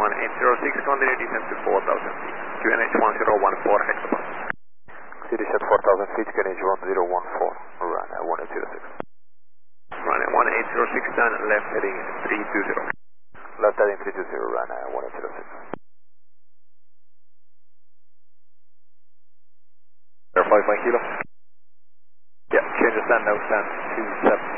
1806, continue descent to 4000 feet. QNH 1014 hectopascal. Descent 4000 feet, QNH 1014, runway 1806. Runway 1806, turn left heading 320. Left heading 320, runway 1806. Verify 5 kilo. Yeah, change the stand now, stand 27.